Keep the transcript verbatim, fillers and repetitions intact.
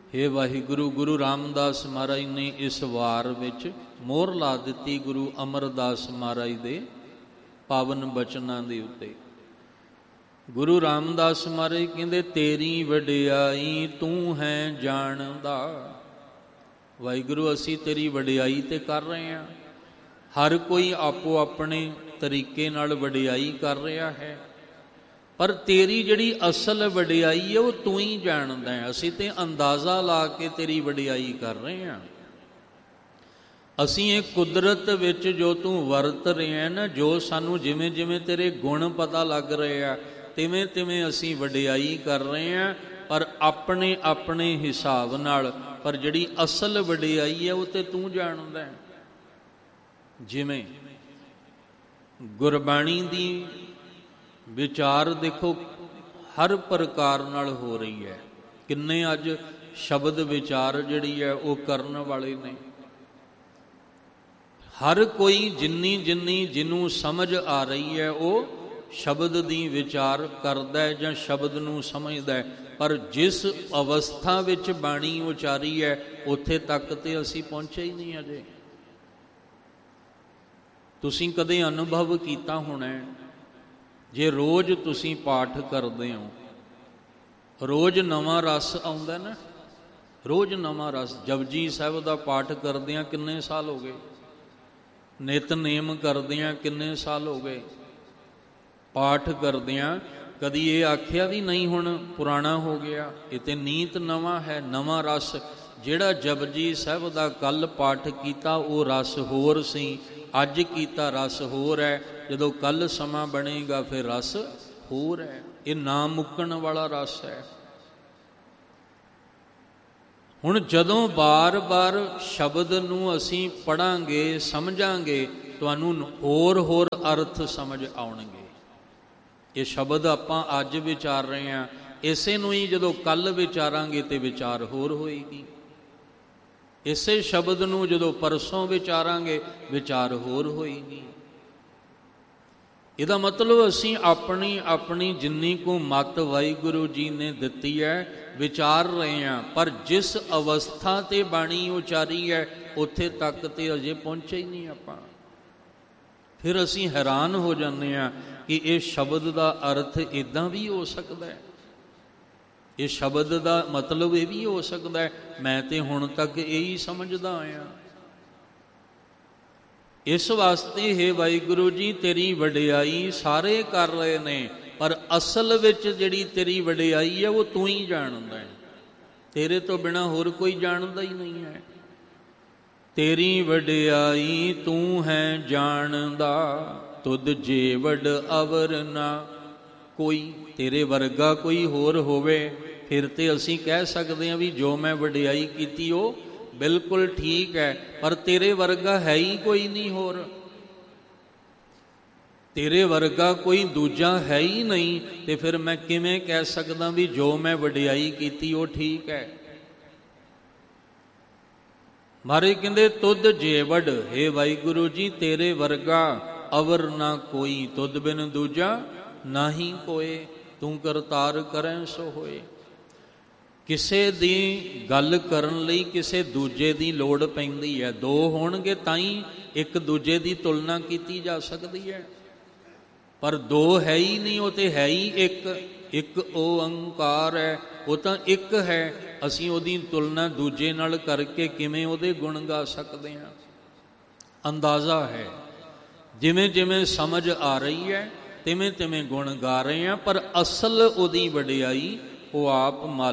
हे वाहिगुरु, गुरु रामदास महाराज ने इस वार विच मोहर ला दिती गुरु अमरदास महाराज दे पावन बचनां दे उत्ते। गुरु रामदास महाराज कहंदे तेरी वडियाई तू है जानदा। वाहिगुरु असी तेरी वडियाई ते कर रहे हैं। हर कोई आपो अपने तरीके नाल वडियाई कर रहा है, पर तेरी जिहड़ी असल वडियाई है वो तू ही जानदा है। असी ते अंदाज़ा ला के तेरी वडियाई कर रहे हैं। असी ये कुदरत विच जो तू वरत रहे हैं ना, जो सानू जिमें जिमें तेरे गुण पता लग रहे हैं तिवें तिवें असी वडियाई कर रहे हैं, पर अपने अपने हिसाब नाल। पर जिहड़ी असल वडियाई है वो ते तू जानदा है। जिमें गुरबाणी दी विचार देखो हर प्रकार नाल हो रही है। किन्ने अज शब्द विचार जिहड़ी है वो करन वाले ने। हर कोई जिन्नी जिन्नी जिन्नू समझ आ रही है वो शब्द दी विचार करदा है जां शब्द नू समझदा है, पर जिस अवस्था विच बाणी उचारी है उत्थे तक ते असी पहुंचे ही नहीं अजे। तुसीं कदे अनुभव कीता होना है, जे रोज़ तुसीं पाठ करदे हो, रोज़ नवां रस आउंदा ना, रोज़ नवां रस। जपजी साहिब दा पाठ करदियां किन्ने साल हो गए, नितनेम करदियां किन्ने साल हो गए, पाठ करदियां कदी ये आख्या भी नहीं हुण पुराना हो गया। ये ते नीत नवां है, नवां रस। जिहड़ा जपजी साहिब दा कल पाठ कीता वो रस होर सी, अज कीता रस होर है, जदों कल समा बनेगा फिर रस होर है। ये ना मुक्कण वाला रस है। हुण जदों बार बार शब्द नूं असीं पढ़ांगे समझांगे, तुहानूं होर होर अर्थ समझ आउणगे। ये शब्द आपां अज विचार रहे हैं, इसे नूं ही जदों कल विचारांगे तो विचार होर होएगी। इसे शब्द नूं जदों परसों विचारांगे विचार होर होएगी। इहदा मतलब असीं अपनी अपनी जिन्नी को मत वाहिगुरू जी ने दिती है विचार रहे हैं, पर जिस अवस्था ते बाणी उचारी है उत्थे तक ते अजे पहुंचे ही नहीं आपां। फिर असीं हैरान हो जाते हैं कि ये शब्द का अर्थ इदां भी हो सकता है, ये शब्द का मतलब ये भी हो सकता है, मैं तो हुण तक यही समझदा आया। इस वास्ते हे वाहिगुरू जी तेरी वडियाई सारे कर रहे ने, पर असल विच जिहड़ी तेरी वडियाई है वो तू ही जानदा है। तेरे तो बिना होर कोई जानदा ही नहीं है। तेरी वडियाई तू है जानदा, तुद जेवड़ अवर ना कोई। तेरे वर्गा कोई होर होवे फिर ते असीं कह सकते हैं भी जो मैं वडियाई कीती वो बिल्कुल ठीक है, पर तेरे वर्गा है ही कोई नहीं होर। तेरे वर्गा कोई दूजा है ही नहीं, तो फिर मैं किवें कह सकदा भी जो मैं वडियाई कीती वो ठीक है। मारे कहंदे तुद जेवड़, हे वाहिगुरू जी तेरे वर्गा अवर ना कोई, तुद बिन दूजा नाही कोई, तू करतार करें सो होए। किसे दी गल करन लई किसे दूजे दी लोड़ पैंदी है। दो होणगे ताई एक दूजे दी तुलना कीती जा सकती है, पर दो है ही नहीं, वो तो है ही एक। एक ओंकार है, वो तो एक है। असीं उहदी तुलना दूजे नाल करके किवें उहदे गुण गा सकते हैं। अंदाज़ा है जिमें जिमें समझ आ रही है तिवें तिवें गुण गा रहे हैं, पर असल उहदी वडियाई वो आप मालिक